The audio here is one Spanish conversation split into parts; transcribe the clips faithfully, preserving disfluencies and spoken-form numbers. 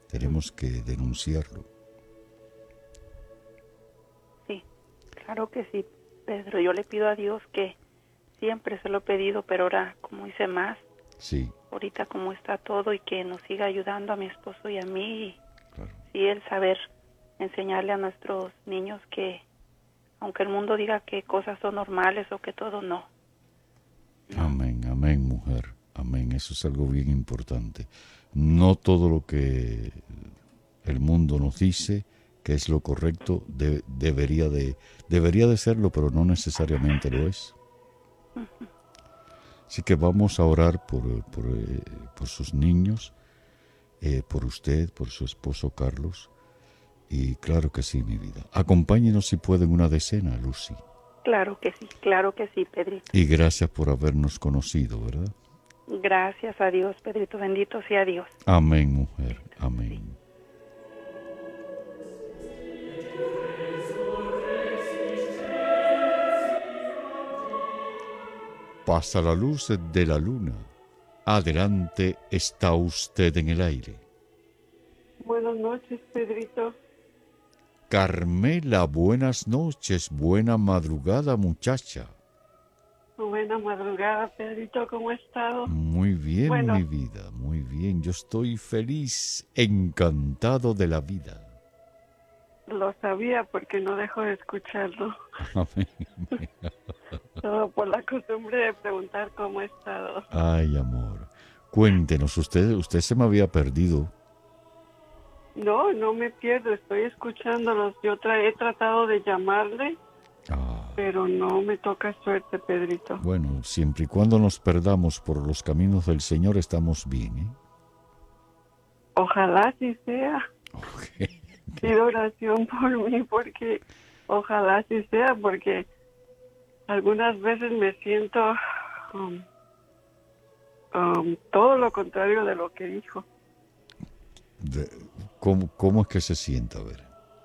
Tenemos que denunciarlo. Sí, claro que sí, Pedro. Yo le pido a Dios que siempre se lo he pedido, pero ahora como hice más, Sí, ahorita como está todo y que nos siga ayudando a mi esposo y a mí, y claro. sí el saber enseñarle a nuestros niños que aunque el mundo diga que cosas son normales o que todo no. no. Amén, amén, mujer. Amén. Eso es algo bien importante. No todo lo que el mundo nos dice que es lo correcto de- debería de debería de serlo, pero no necesariamente lo es. Así que vamos a orar por, por, eh, por sus niños, eh, por usted, por su esposo Carlos. Y claro que sí, mi vida. Acompáñenos si pueden una decena, Lucy. Claro que sí, claro que sí, Pedrito. Y gracias por habernos conocido, ¿verdad? Gracias a Dios, Pedrito, bendito sea Dios. Amén, mujer. Sí. Amén. Pasa la luz de la luna. Adelante está usted en el aire. Buenas noches, Pedrito. Carmela, buenas noches, buena madrugada, muchacha. Buena madrugada, Pedrito. ¿Cómo ha estado? Muy bien, Bueno, mi vida, muy bien. Yo estoy feliz, encantado de la vida. lo sabía porque no dejo de escucharlo. Amén. Todo por la costumbre de preguntar cómo ha estado. Ay, amor. Cuéntenos, usted, usted se me había perdido. No, no me pierdo. Estoy escuchándolos. Yo tra he tratado de llamarle, Ah, pero no me toca suerte, Pedrito. bueno, siempre y cuando nos perdamos por los caminos del Señor, estamos bien, ¿eh? Ojalá sí sea. Ok. Pido oración por mí porque ojalá sí sea, porque algunas veces me siento um, um, todo lo contrario de lo que dijo. De- ¿cómo, ¿Cómo es que se sienta? A ver.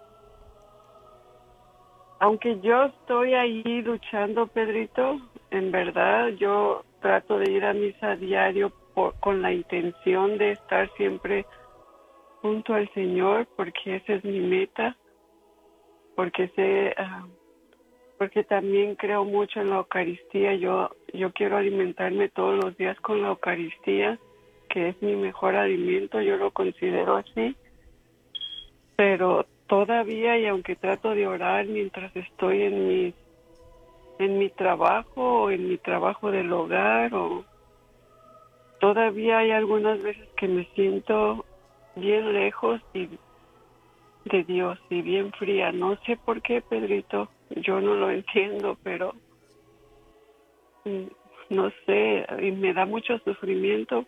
Aunque yo estoy ahí luchando, Pedrito, en verdad yo trato de ir a misa diario por, con la intención de estar siempre junto al Señor, porque esa es mi meta, porque sé, uh, porque también creo mucho en la Eucaristía. Yo, yo quiero alimentarme todos los días con la Eucaristía, que es mi mejor alimento, yo lo considero así, pero todavía, y aunque trato de orar mientras estoy en mi, en mi trabajo, o en mi trabajo del hogar, o todavía hay algunas veces que me siento bien lejos y de Dios y bien fría. No sé por qué, Pedrito, yo no lo entiendo, pero mm, no sé, y me da mucho sufrimiento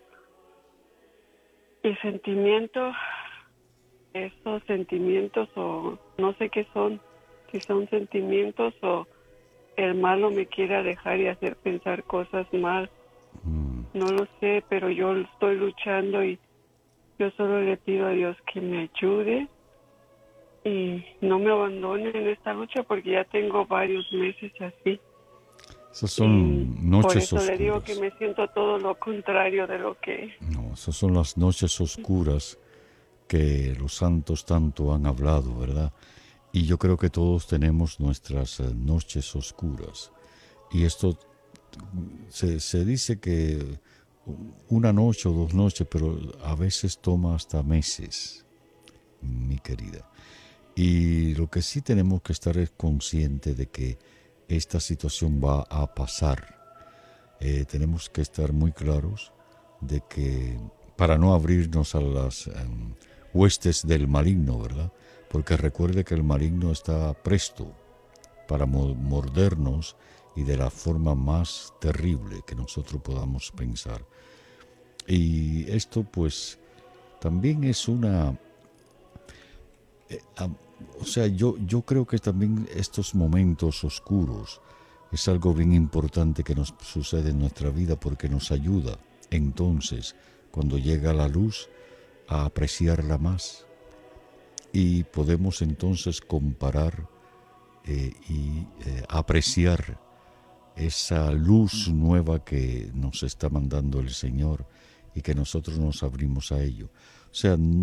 y sentimiento, esos sentimientos, o no sé qué son, si son sentimientos o el malo me quiere alejar y hacer pensar cosas mal. Mm. No lo sé, pero yo estoy luchando y yo solo le pido a Dios que me ayude y no me abandone en esta lucha, porque ya tengo varios meses así. Esas Y son por noches eso le digo que oscuras. me siento todo lo contrario de lo que... No, esas son las noches oscuras que los santos tanto han hablado, ¿verdad? Y yo creo que todos tenemos nuestras eh, noches oscuras. Y esto se, se dice que una noche o dos noches, pero a veces toma hasta meses, mi querida. Y lo que sí tenemos que estar es consciente de que esta situación va a pasar. Eh, tenemos que estar muy claros de que para no abrirnos a las um, huestes del maligno, ¿verdad? Porque recuerde que el maligno está presto para mordernos y de la forma más terrible que nosotros podamos pensar. Y esto pues también es una... Eh, um, o sea, yo, yo creo que también estos momentos oscuros es algo bien importante que nos sucede en nuestra vida porque nos ayuda entonces, cuando llega la luz, a apreciarla más. Y podemos entonces comparar eh, y eh, apreciar esa luz nueva que nos está mandando el Señor y que nosotros nos abrimos a ello. O sea,